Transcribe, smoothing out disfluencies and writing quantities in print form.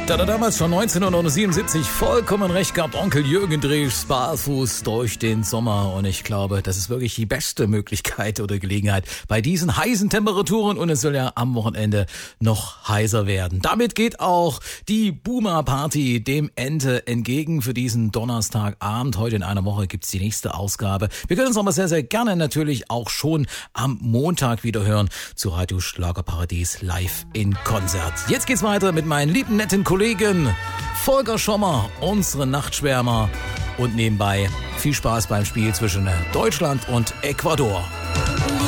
Da hat er damals schon 1977 vollkommen recht gehabt. Onkel Jürgen Drews barfuß durch den Sommer. Und ich glaube, das ist wirklich die beste Möglichkeit oder Gelegenheit bei diesen heißen Temperaturen. Und es soll ja am Wochenende noch heißer werden. Damit geht auch die Boomer Party dem Ende entgegen für diesen Donnerstagabend. Heute in einer Woche gibt's die nächste Ausgabe. Wir können uns aber sehr, sehr gerne natürlich auch schon am Montag wieder hören zu Radio Schlagerparadies live in Konzert. Jetzt geht's weiter mit meinen lieben, netten Kollegen Volker Schommer, unsere Nachtschwärmer, und nebenbei viel Spaß beim Spiel zwischen Deutschland und Ecuador.